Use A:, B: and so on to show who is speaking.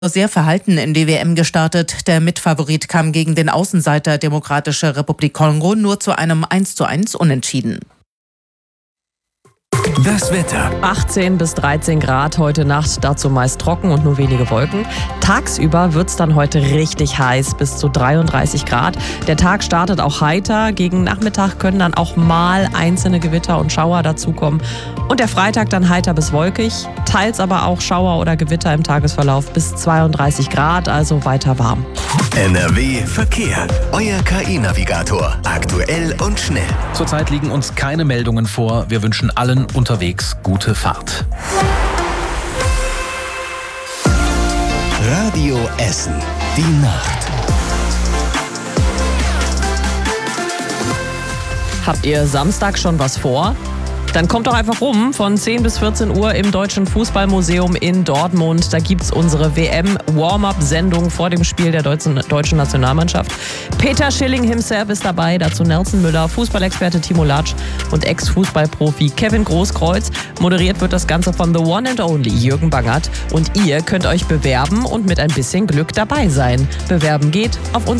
A: Sehr verhalten in die WM gestartet. Der Mitfavorit kam gegen den Außenseiter Demokratische Republik Kongo nur zu einem 1:1 Unentschieden.
B: Das Wetter.
C: 18 bis 13 Grad heute Nacht, dazu meist trocken und nur wenige Wolken. Tagsüber wird es dann heute richtig heiß, bis zu 33 Grad. Der Tag startet auch heiter. Gegen Nachmittag können dann auch mal einzelne Gewitter und Schauer dazukommen. Und der Freitag dann heiter bis wolkig, teils aber auch Schauer oder Gewitter im Tagesverlauf bis 32 Grad, also weiter warm.
B: NRW Verkehr. Euer KI-Navigator. Aktuell und schnell.
D: Zurzeit liegen uns keine Meldungen vor. Wir wünschen allen unterwegs gute Fahrt.
B: Radio Essen. Die Nacht.
C: Habt ihr Samstag schon was vor? Dann kommt doch einfach rum, von 10 bis 14 Uhr im Deutschen Fußballmuseum in Dortmund. Da gibt's unsere WM-Warm-Up-Sendung vor dem Spiel der deutschen Nationalmannschaft. Peter Schilling himself ist dabei, dazu Nelson Müller, Fußballexperte Timo Latsch und Ex-Fußballprofi Kevin Großkreuz. Moderiert wird das Ganze von The One and Only Jürgen Bangert. Und ihr könnt euch bewerben und mit ein bisschen Glück dabei sein. Bewerben geht auf unserer